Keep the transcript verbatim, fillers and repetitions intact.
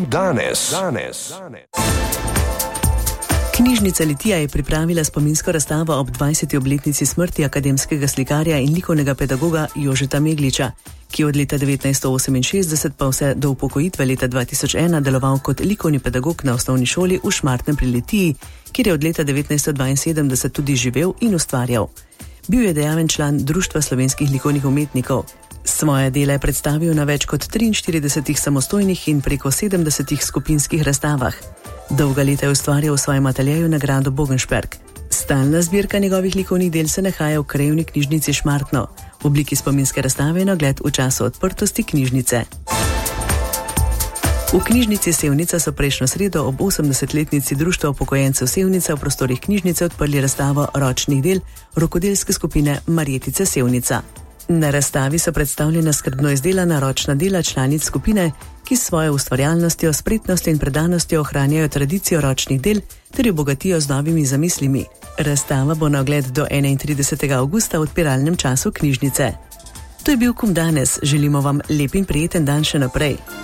danes. danes. Knjižnica Litija je pripravila spominsko razstavo ob dvajseti obletnici smrti akademskega slikarja in likovnega pedagoga Jožeta Megliča, ki je od leta devetnajststo oseminšestdeset pa vse do upokojitve leta dva tisoč ena deloval kot likovni pedagog na osnovni šoli v Šmartnem pri Litiji, kjer je od leta devetnajststo dvainsedemdeset tudi živel in ustvarjal. Bil je dejaven član Društva slovenskih likovnih umetnikov. Svoje dela je predstavil na več kot triinštiridesetih samostojnih in preko sedemdesetih skupinskih razstavah. Dolga leta je ustvarjal v svojem ateljeju na gradu Bogenšberg. Stalna zbirka njegovih likovnih del se nahaja v krajevni knjižnici Šmartno. V obliki spominske razstave na ogled v času odprtosti knjižnice. V knjižnici Sevnica so prejšnjo sredo ob osemdesetletnici Društva upokojencev Sevnica v prostorih knjižnice odprli razstavo ročnih del rokodelske skupine Marjetice Sevnica. Na razstavi so predstavljena skrbno izdelana ročna dela članic skupine, ki s svojo ustvarjalnostjo, spretnostjo in predanostjo ohranjajo tradicijo ročnih del ter jo bogatijo z novimi zamislimi. Razstava bo na ogled do enaintridesetega avgusta v odpiralnem času knjižnice. To je bil Kum danes. Želimo vam lep in prijeten dan še naprej.